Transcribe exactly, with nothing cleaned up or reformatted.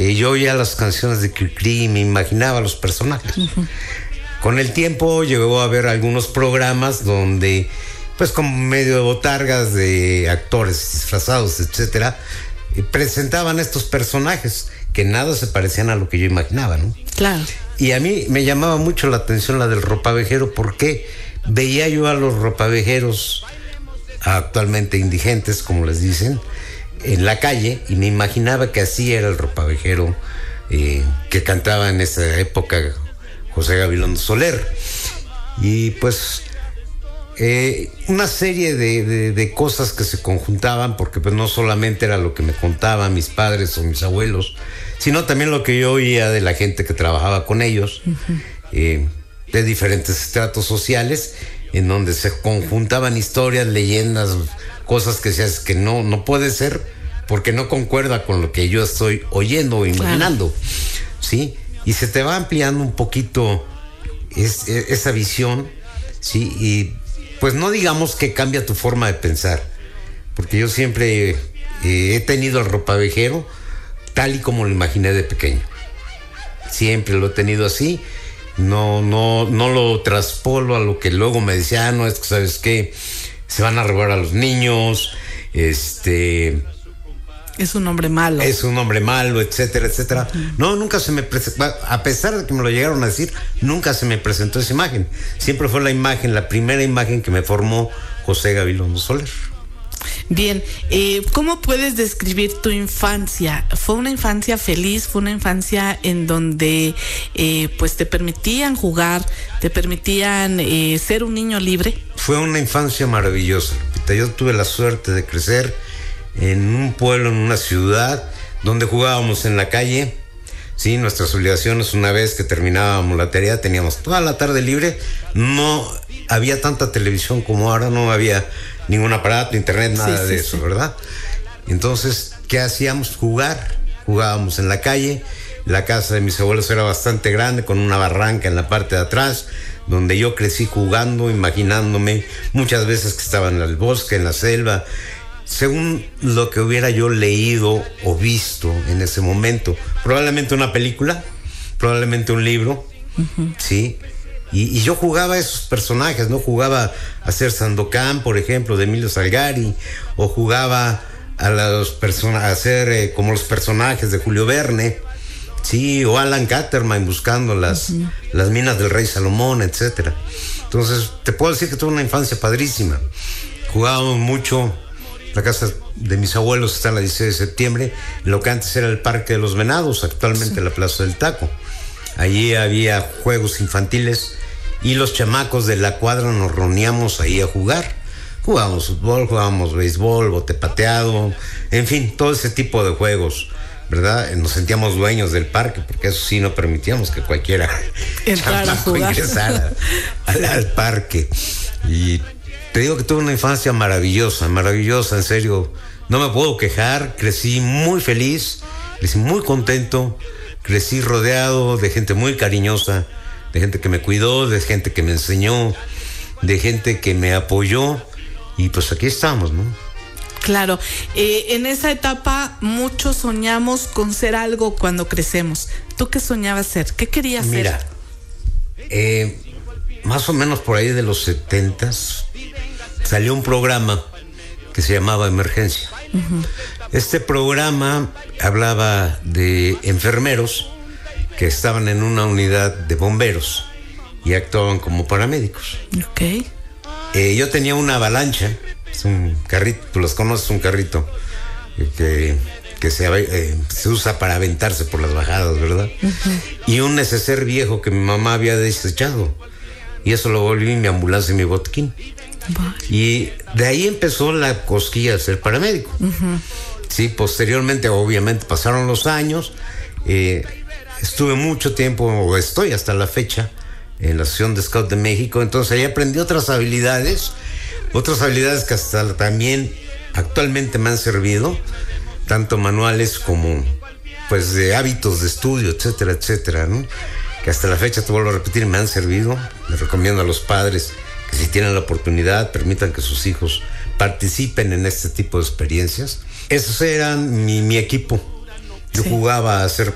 eh, yo oía las canciones de Cricri y me imaginaba los personajes. Uh-huh. Con el tiempo llegó a haber algunos programas donde, pues con medio de botargas de actores disfrazados, etcétera, eh, presentaban estos personajes que nada se parecían a lo que yo imaginaba, ¿no? Claro. Y a mí me llamaba mucho la atención la del ropavejero, porque veía yo a los ropavejeros, actualmente indigentes, como les dicen, en la calle, y me imaginaba que así era el ropavejero eh, que cantaba en esa época José Gabilondo Soler. Y pues eh, una serie de, de, de cosas que se conjuntaban, porque pues no solamente era lo que me contaban mis padres o mis abuelos, sino también lo que yo oía de la gente que trabajaba con ellos, uh-huh. eh, de diferentes estratos sociales, en donde se conjuntaban historias, leyendas, cosas que seas que no, no puede ser, porque no concuerda con lo que yo estoy oyendo o imaginando, claro. ¿Sí? Y se te va ampliando un poquito es, es, esa visión, ¿sí? Y pues no digamos que cambia tu forma de pensar, porque yo siempre eh, he tenido al ropavejero tal y como lo imaginé de pequeño. Siempre lo he tenido así. No, no, no lo traspolo a lo que luego me decía, ah, no, es que sabes qué, se van a robar a los niños, este... Es un hombre malo. Es un hombre malo, etcétera, etcétera. Uh-huh. No, nunca se me presentó, a pesar de que me lo llegaron a decir, nunca se me presentó esa imagen. Siempre fue la imagen, la primera imagen que me formó José Gabilondo Soler. Bien, eh, ¿cómo puedes describir tu infancia? ¿Fue una infancia feliz? ¿Fue una infancia en donde eh, pues te permitían jugar, te permitían eh, ser un niño libre? Fue una infancia maravillosa, Lupita. Yo tuve la suerte de crecer en un pueblo, en una ciudad, donde jugábamos en la calle. Sí, nuestras obligaciones, una vez que terminábamos la tarea, teníamos toda la tarde libre. No había tanta televisión como ahora, no había ningún aparato, internet, nada sí, de sí, eso, sí. ¿verdad? Entonces, ¿qué hacíamos? Jugar. Jugábamos en la calle. La casa de mis abuelos era bastante grande, con una barranca en la parte de atrás, donde yo crecí jugando, imaginándome muchas veces que estaba en el bosque, en la selva, según lo que hubiera yo leído o visto en ese momento. Probablemente una película, probablemente un libro, uh-huh. ¿sí? Y, y yo jugaba a esos personajes, ¿no? Jugaba a ser Sandokan, por ejemplo, de Emilio Salgari, o jugaba a los personajes, a ser eh, como los personajes de Julio Verne, sí, o Alan Quatermain buscando las, uh-huh. las minas del rey Salomón, etcétera. Entonces, te puedo decir que tuve una infancia padrísima. Jugábamos mucho. La casa de mis abuelos está en la dieciséis de septiembre, en lo que antes era el Parque de los Venados, actualmente sí. la Plaza del Taco. Allí había juegos infantiles y los chamacos de la cuadra nos reuníamos ahí a jugar. Jugábamos fútbol, jugábamos béisbol, bote pateado, en fin, todo ese tipo de juegos, ¿verdad? Nos sentíamos dueños del parque, porque eso sí no permitíamos que cualquiera chamaco ingresara al, al parque. Y te digo que tuve una infancia maravillosa, maravillosa, en serio. No me puedo quejar, crecí muy feliz, crecí muy contento. Crecí rodeado de gente muy cariñosa, de gente que me cuidó, de gente que me enseñó, de gente que me apoyó, y pues aquí estamos, ¿no? Claro, eh, en esa etapa muchos soñamos con ser algo cuando crecemos. ¿Tú qué soñabas ser? ¿Qué querías Mira, ser? Mira, eh, más o menos por ahí de los setentas salió un programa que se llamaba Emergencia. Uh-huh. Este programa hablaba de enfermeros que estaban en una unidad de bomberos y actuaban como paramédicos. Okay. Eh, yo tenía una avalancha, es un carrito, tú los conoces, un carrito eh, que, que se, eh, se usa para aventarse por las bajadas, ¿verdad? Uh-huh. Y un neceser viejo que mi mamá había desechado, y eso lo volví mi ambulancia y mi botiquín. Vale. Y de ahí empezó la cosquilla de ser paramédico. Uh-huh. Sí, posteriormente, obviamente, pasaron los años. Eh, estuve mucho tiempo, o estoy hasta la fecha, en la Asociación de Scout de México. Entonces ahí aprendí otras habilidades, otras habilidades que hasta también actualmente me han servido, tanto manuales como pues de hábitos de estudio, etcétera, etcétera, ¿no? Que hasta la fecha, te vuelvo a repetir, me han servido. Les recomiendo a los padres que si tienen la oportunidad, permitan que sus hijos participen en este tipo de experiencias. Esos eran mi, mi equipo. Yo sí. jugaba a ser